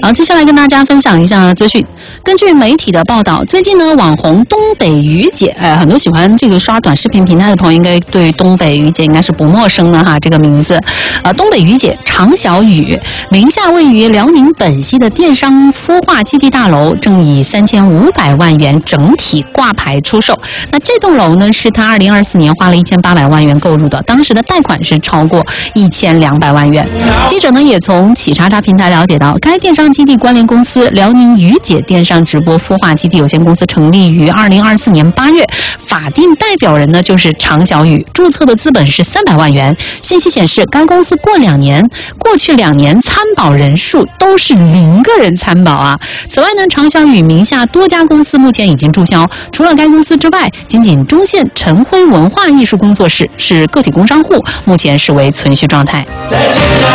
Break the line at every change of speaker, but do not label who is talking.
好，接下来跟大家分享一下资讯。根据媒体的报道，最近呢，网红东北雨姐，很多喜欢这个刷短视频平台的朋友，应该对东北雨姐应该是不陌生的哈，这个名字。东北雨姐常小雨名下位于辽宁本溪的电商孵化基地大楼，正以3500万元整体挂牌出售。那这栋楼呢，是他2024年花了1800万元购入的，当时的贷款是超过1200万元。记者呢也从企查查平台了解到，该电商基地关联公司辽宁雨姐电商直播孵化基地有限公司成立于2024年8月，法定代表人呢就是常小雨，注册的资本是300万元。信息显示，该公司过去2年参保人数都是0个人参保啊。此外呢，常小雨名下多家公司目前已经注销，除了该公司之外，仅中县陈辉文化艺术工作室是个体工商户，目前是为存续状态。